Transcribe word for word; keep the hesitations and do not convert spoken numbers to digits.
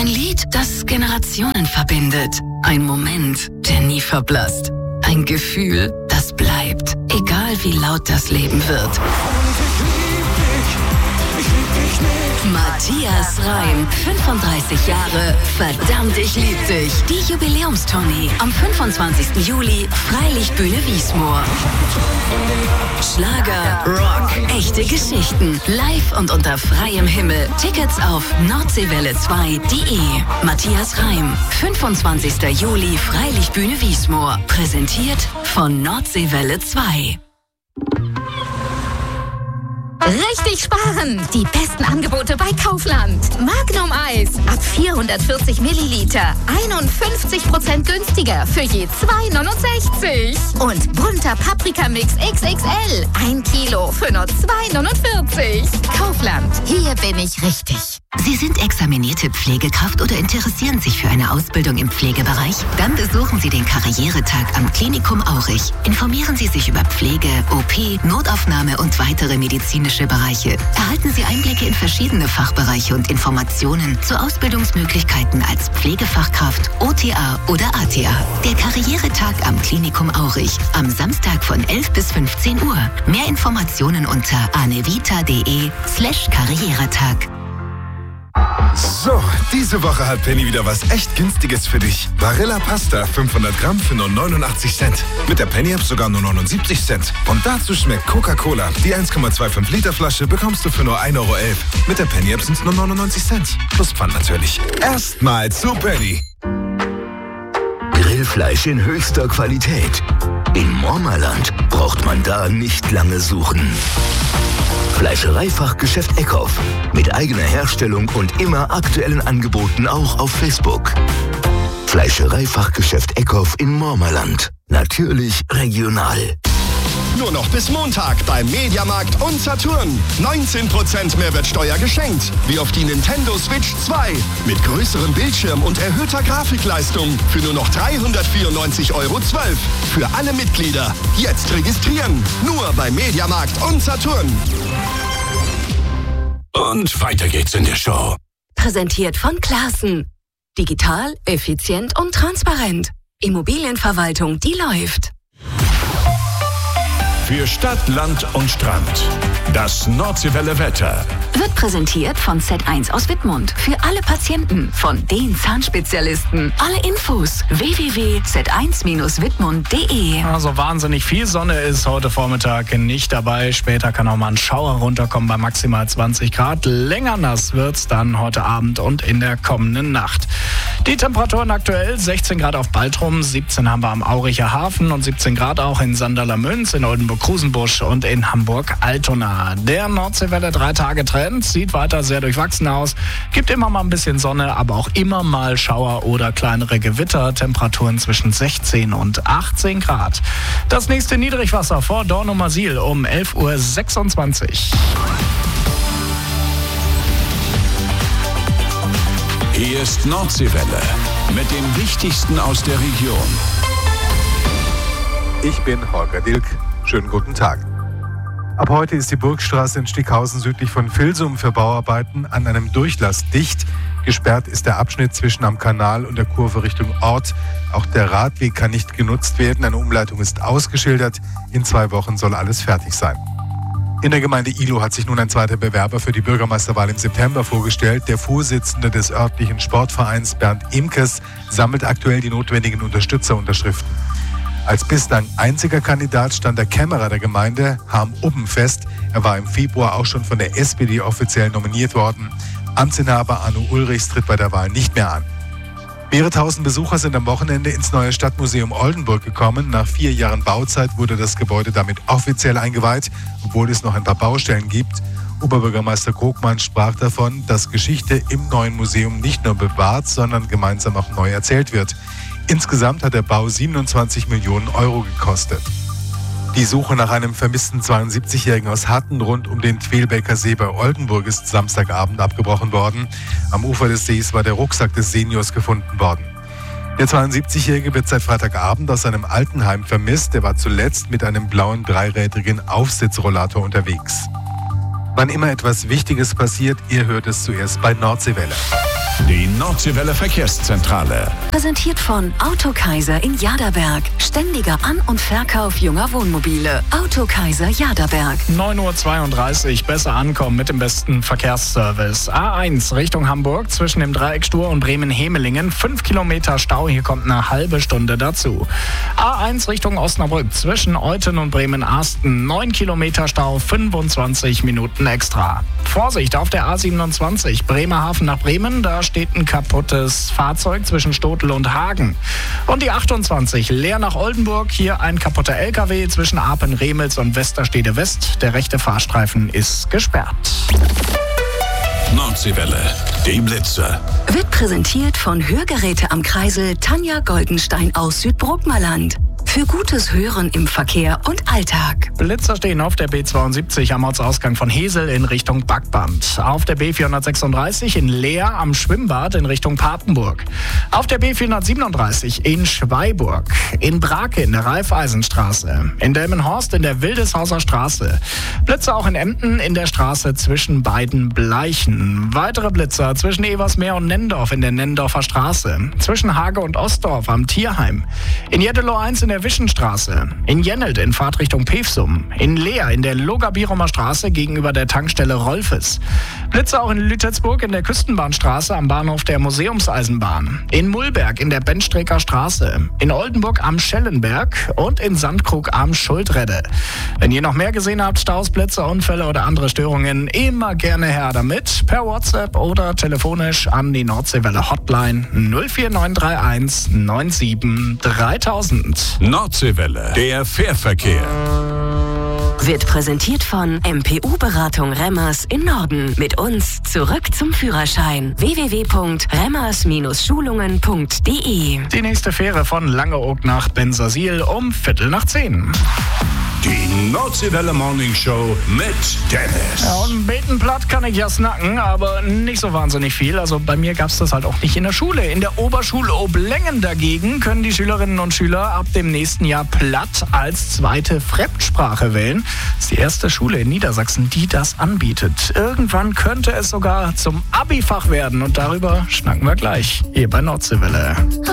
Ein Lied, das Generationen verbindet. Ein Moment, der nie verblasst. Ein Gefühl, das bleibt, egal wie laut das Leben wird. Matthias Reim, fünfunddreißig Jahre, verdammt, ich lieb dich. Die Jubiläumstournee am fünfundzwanzigsten Juli, Freilichtbühne Wiesmoor. Schlager, Rock, echte Geschichten, live und unter freiem Himmel. Tickets auf nordseewelle zwei punkt de. Matthias Reim, fünfundzwanzigsten Juli, Freilichtbühne Wiesmoor. Präsentiert von Nordseewelle zwei. Richtig sparen! Die besten Angebote bei Kaufland. Magnum Eis ab vierhundertvierzig Milliliter. einundfünfzig Prozent günstiger für je zwei neunundsechzig. Und bunter Paprikamix X X L. Ein Kilo für nur zwei neunundvierzig. Kaufland. Hier bin ich richtig. Sie sind examinierte Pflegekraft oder interessieren sich für eine Ausbildung im Pflegebereich? Dann besuchen Sie den Karrieretag am Klinikum Aurich. Informieren Sie sich über Pflege, O P, Notaufnahme und weitere medizinische Bereiche. Erhalten Sie Einblicke in verschiedene Fachbereiche und Informationen zu Ausbildungsmöglichkeiten als Pflegefachkraft, O T A oder A T A. Der Karrieretag am Klinikum Aurich. Am Samstag von elf bis fünfzehn Uhr. Mehr Informationen unter anevita.de slash Karrieretag. So, diese Woche hat Penny wieder was echt Günstiges für dich. Barilla Pasta, fünfhundert Gramm für nur neunundachtzig Cent. Mit der Penny-App sogar nur neunundsiebzig Cent. Und dazu schmeckt Coca-Cola. Die eins Komma fünfundzwanzig Liter Flasche bekommst du für nur ein Euro elf. Mit der Penny-App sind es nur neunundneunzig Cent. Plus Pfand natürlich. Erstmal zu Penny. Grillfleisch in höchster Qualität. In Mormerland braucht man da nicht lange suchen. Fleischereifachgeschäft Eckhoff. Mit eigener Herstellung und immer aktuellen Angeboten auch auf Facebook. Fleischereifachgeschäft Eckhoff in Mormerland. Natürlich regional. Nur noch bis Montag beim Mediamarkt und Saturn. neunzehn Prozent Mehrwertsteuer geschenkt. Wie auf die Nintendo Switch zwei. Mit größerem Bildschirm und erhöhter Grafikleistung. Für nur noch dreihundertvierundneunzig Euro zwölf. Für alle Mitglieder. Jetzt registrieren. Nur beim Mediamarkt und Saturn. Und weiter geht's in der Show. Präsentiert von Classen. Digital, effizient und transparent. Immobilienverwaltung, die läuft. Für Stadt, Land und Strand. Das Nordseewelle Wetter. Wird präsentiert von Z eins aus Wittmund. Für alle Patienten von den Zahnspezialisten. Alle Infos w w w punkt z eins Bindestrich wittmund punkt de. Also wahnsinnig viel Sonne ist heute Vormittag nicht dabei. Später kann auch mal ein Schauer runterkommen bei maximal zwanzig Grad. Länger nass wird's dann heute Abend und in der kommenden Nacht. Die Temperaturen aktuell sechzehn Grad auf Baltrum, siebzehn haben wir am Auricher Hafen und siebzehn Grad auch in Sanderler-Münz, in Oldenburg-Krusenbusch und in Hamburg-Altona. Der Nordseewelle drei Tage Trend sieht weiter sehr durchwachsen aus. Gibt immer mal ein bisschen Sonne, aber auch immer mal Schauer oder kleinere Gewitter. Temperaturen zwischen sechzehn und achtzehn Grad. Das nächste Niedrigwasser vor Dornumersiel um elf Uhr sechsundzwanzig. Hier ist Nordseewelle mit dem Wichtigsten aus der Region. Ich bin Holger Dilk. Schönen guten Tag. Ab heute ist die Burgstraße in Stickhausen südlich von Vilsum für Bauarbeiten an einem Durchlass dicht. Gesperrt ist der Abschnitt zwischen am Kanal und der Kurve Richtung Ort. Auch der Radweg kann nicht genutzt werden. Eine Umleitung ist ausgeschildert. In zwei Wochen soll alles fertig sein. In der Gemeinde Ihlow hat sich nun ein zweiter Bewerber für die Bürgermeisterwahl im September vorgestellt. Der Vorsitzende des örtlichen Sportvereins Bernd Imkes sammelt aktuell die notwendigen Unterstützerunterschriften. Als bislang einziger Kandidat stand der Kämmerer der Gemeinde, Harm Ubben, fest. Er war im Februar auch schon von der S P D offiziell nominiert worden. Amtsinhaber Arno Ulrichs tritt bei der Wahl nicht mehr an. Mehrere tausend Besucher sind am Wochenende ins neue Stadtmuseum Oldenburg gekommen. Nach vier Jahren Bauzeit wurde das Gebäude damit offiziell eingeweiht, obwohl es noch ein paar Baustellen gibt. Oberbürgermeister Krogmann sprach davon, dass Geschichte im neuen Museum nicht nur bewahrt, sondern gemeinsam auch neu erzählt wird. Insgesamt hat der Bau siebenundzwanzig Millionen Euro gekostet. Die Suche nach einem vermissten zweiundsiebzigjährigen aus Hatten rund um den Twelbecker See bei Oldenburg ist Samstagabend abgebrochen worden. Am Ufer des Sees war der Rucksack des Seniors gefunden worden. Der zweiundsiebzigjährige wird seit Freitagabend aus seinem Altenheim vermisst. Er war zuletzt mit einem blauen dreirädrigen Aufsitzrollator unterwegs. Wann immer etwas Wichtiges passiert, ihr hört es zuerst bei Nordseewelle. Die Nordseewelle Verkehrszentrale. Präsentiert von Autokaiser in Jaderberg. Ständiger An- und Verkauf junger Wohnmobile. Autokaiser Jaderberg. neun Uhr zweiunddreißig, besser ankommen mit dem besten Verkehrsservice. A eins Richtung Hamburg zwischen dem Dreieck Stur und Bremen-Hemelingen. fünf Kilometer Stau, hier kommt eine halbe Stunde dazu. A eins Richtung Osnabrück zwischen Euthen und Bremen-Arsten. neun Kilometer Stau, fünfundzwanzig Minuten extra. Vorsicht auf der A siebenundzwanzig, Bremerhaven nach Bremen. Da steht ein kaputtes Fahrzeug zwischen Stotel und Hagen. Und die achtundzwanzig, Leer nach Oldenburg. Hier ein kaputter L K W zwischen Apen-Remels und Westerstede West. Der rechte Fahrstreifen ist gesperrt. Nordseewelle, die Blitzer. Wird präsentiert von Hörgeräte am Kreisel Tanja Goldenstein aus Südbruckmerland. Für gutes Hören im Verkehr und Alltag. Blitzer stehen auf der B zweiundsiebzig am Ortsausgang von Hesel in Richtung Backband. Auf der B vierhundertsechsunddreißig in Leer am Schwimmbad in Richtung Papenburg. Auf der B vierhundertsiebenunddreißig in Schweiburg. In Brake in der Raiffeisenstraße. In Delmenhorst in der Wildeshauser Straße. Blitzer auch in Emden in der Straße zwischen beiden Bleichen. Weitere Blitzer zwischen Eversmeer und Nendorf in der Nendorfer Straße. Zwischen Hage und Ostdorf am Tierheim. In Jetteloh eins in der Wischenstraße. In Jennelt in Fahrtrichtung Pevsum. In Leer in der Logabirumer Straße gegenüber der Tankstelle Rolfes. Blitze auch in Lütetsburg in der Küstenbahnstraße am Bahnhof der Museumseisenbahn. In Mullberg in der Benstreker Straße. In Oldenburg am Schellenberg und in Sandkrug am Schuldredde. Wenn ihr noch mehr gesehen habt, Staus, Blitze, Unfälle oder andere Störungen, immer gerne her damit. Per WhatsApp oder telefonisch an die Nordseewelle Hotline null vier neun drei eins neun sieben dreitausend. Nordseewelle, der Fährverkehr. Wird präsentiert von M P U-Beratung Remmers in Norden. Mit uns zurück zum Führerschein. w w w punkt remmers Schulungen punkt d e. Die nächste Fähre von Langeoog nach Bensersiel um Viertel nach zehn. Die Nordseewelle Morning Show mit Dennis. Ja, und beten platt kann ich ja snacken, aber nicht so wahnsinnig viel. Also bei mir gab es das halt auch nicht in der Schule. In der Oberschule Oblängen dagegen können die Schülerinnen und Schüler ab dem nächsten Jahr platt als zweite Fremdsprache wählen. Das ist die erste Schule in Niedersachsen, die das anbietet. Irgendwann könnte es sogar zum Abi-Fach werden und darüber schnacken wir gleich hier bei Nordseewelle.